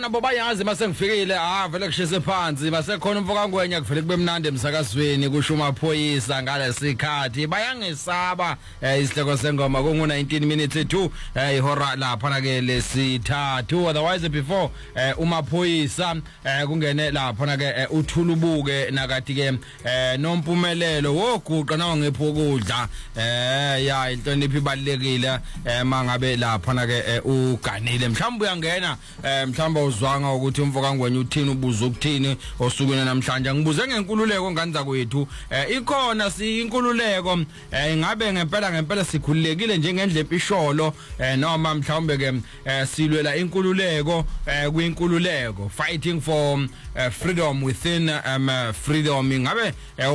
nabo bayazi mase ngifikile vele kushise phansi mase khona umfoka ngwenya kuvele kube mnandi emsakazweni kusho umaphoyisa ngalesikhathi bayangesaba isihloko sengoma kungu 19 minutes to ihora lapha na ke lesithathu otherwise before umaphoyisa kungene lapha na ke uthulubuke nakati ke nompumelelo woguqa nawo ngepho ukudla ya inhlonipho ibalekile mangabe lapha na ke uganile mhlawumbe uyangena mhlawumbe uzwanga ukuthi umfoka ngwenya uthini ubuza ukuthini osukwini namhlanje ngibuze ngenkululeko nganza kwethu ikhona inkululeko ingabe ngempela sikhululekile njengendle episholo noma mhlawumbe ke silwela inkululeko kwinkululeko fighting for freedom within freedom ingabe